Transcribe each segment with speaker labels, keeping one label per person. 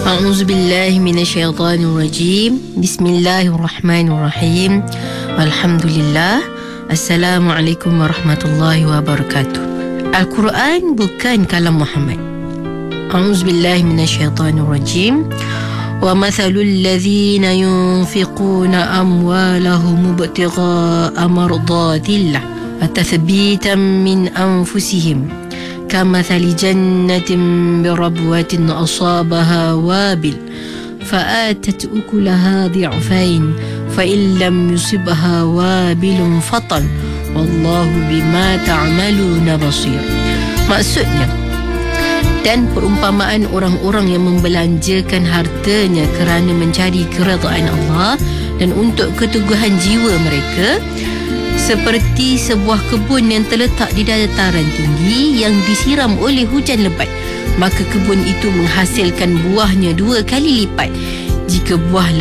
Speaker 1: A'udzubillahi minasyaitonirrajim. Bismillahirrahmanirrahim. Alhamdulillah. Assalamualaikum warahmatullahi wabarakatuh. Al-Quran bukan kalam Muhammad. A'udzubillahi minasyaitonirrajim. Wa mathalul ladzina yunfiquna amwalahum ibtigha'a mardatillah wa tathbitan min anfusihim كمثل جنة بربوة أصابها وابل فآتت أكلها ضعفين فإن لم يصبها وابل فطل والله بما تعملون بصير. Maksudnya, dan perumpamaan orang-orang yang membelanjakan hartanya kerana mencari keredaan Allah dan untuk keteguhan jiwa mereka, seperti sebuah kebun yang terletak di dataran tinggi yang disiram oleh hujan lebat, maka kebun itu menghasilkan buahnya 2 kali lipat. Jika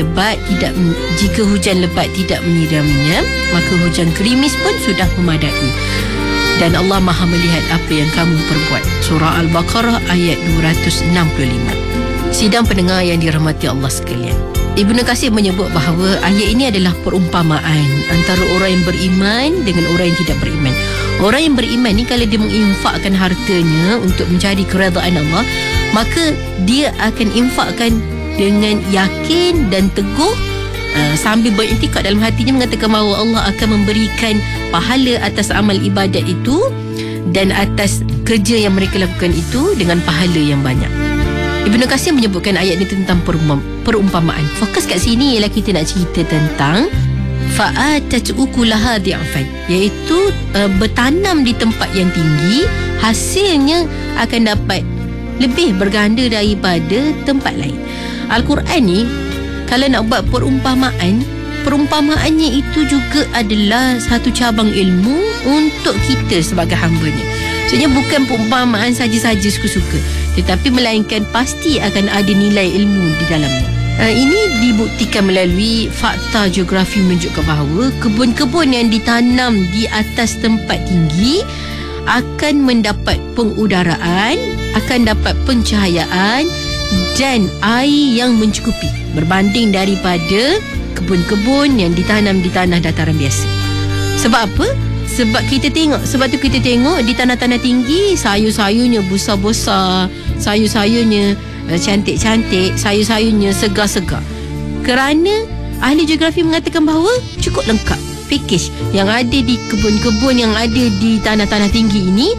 Speaker 1: hujan lebat tidak menyiraminya, maka hujan gerimis pun sudah memadai. Dan Allah Maha melihat apa yang kamu perbuat. Surah Al-Baqarah ayat 265. Sidang pendengar yang dirahmati Allah sekalian, Ibnu Katsir menyebut bahawa ayat ini adalah perumpamaan antara orang yang beriman dengan orang yang tidak beriman. Orang yang beriman ni kalau dia menginfakkan hartanya untuk mencari keredaan Allah, maka dia akan infakkan dengan yakin dan teguh, sambil beriktikad dalam hatinya, mengatakan bahawa Allah akan memberikan pahala atas amal ibadat itu dan atas kerja yang mereka lakukan itu dengan pahala yang banyak. Ibnu Katsir menyebutkan ayat ini tentang perumpamaan. Fokus kat sini ialah kita nak cerita tentang fa'atat ukulaha di'afan, iaitu bertanam di tempat yang tinggi, hasilnya akan dapat lebih berganda daripada tempat lain. Al-Quran ni kalau nak buat perumpamaannya itu juga adalah satu cabang ilmu untuk kita sebagai hamba-Nya. Maksudnya bukan perumpamaan saja-saja suka-suka, tetapi melainkan pasti akan ada nilai ilmu di dalamnya. Ini dibuktikan melalui fakta geografi menunjukkan bahawa kebun-kebun yang ditanam di atas tempat tinggi akan mendapat pengudaraan, akan dapat pencahayaan dan air yang mencukupi berbanding daripada kebun-kebun yang ditanam di tanah dataran biasa. Sebab apa? Sebab tu kita tengok di tanah-tanah tinggi, sayur-sayurnya besar-besar, sayur-sayurnya cantik-cantik, sayur-sayurnya segar-segar. Kerana ahli geografi mengatakan bahawa cukup lengkap package yang ada di kebun-kebun yang ada di tanah-tanah tinggi ini,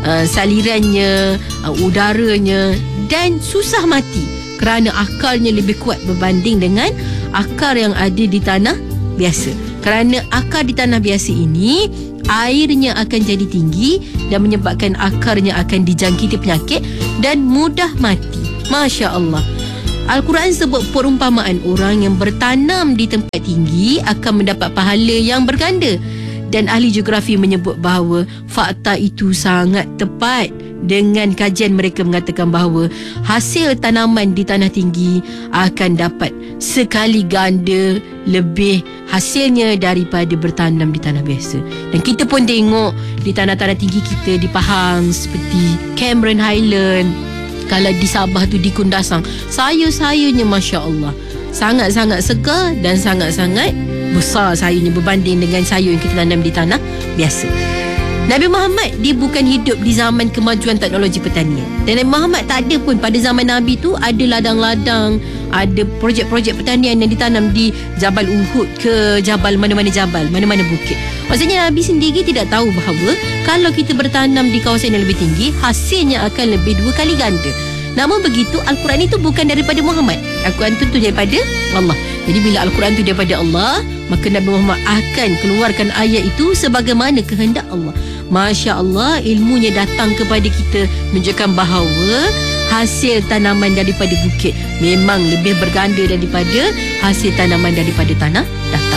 Speaker 1: salirannya, udaranya, dan susah mati kerana akarnya lebih kuat berbanding dengan akar yang ada di tanah biasa. Kerana akar di tanah biasa ini, airnya akan jadi tinggi dan menyebabkan akarnya akan dijangkiti penyakit dan mudah mati. Masya Allah. Al-Quran sebut perumpamaan orang yang bertanam di tempat tinggi akan mendapat pahala yang berganda. Dan ahli geografi menyebut bahawa fakta itu sangat tepat. Dengan kajian mereka mengatakan bahawa hasil tanaman di tanah tinggi akan dapat sekali ganda lebih hasilnya daripada bertanam di tanah biasa. Dan kita pun tengok di tanah-tanah tinggi kita di Pahang, seperti Cameron Highland, kalau di Sabah tu di Kundasang, sayur-sayurnya Masya Allah sangat-sangat segar dan sangat-sangat besar sayurnya berbanding dengan sayur yang kita tanam di tanah biasa. Nabi Muhammad dia bukan hidup di zaman kemajuan teknologi pertanian. Dan Nabi Muhammad tak ada pun pada zaman Nabi tu ada ladang-ladang, ada projek-projek pertanian yang ditanam di Jabal Uhud ke mana-mana bukit. Maksudnya Nabi sendiri tidak tahu bahawa kalau kita bertanam di kawasan yang lebih tinggi, hasilnya akan lebih 2 kali ganda. Namun begitu, Al-Quran itu bukan daripada Muhammad. Al-Quran itu daripada Allah. Jadi bila Al-Quran itu daripada Allah, maka Nabi Muhammad akan keluarkan ayat itu sebagaimana kehendak Allah. Masya Allah, ilmunya datang kepada kita menunjukkan bahawa hasil tanaman daripada bukit memang lebih berganda daripada hasil tanaman daripada tanah datar.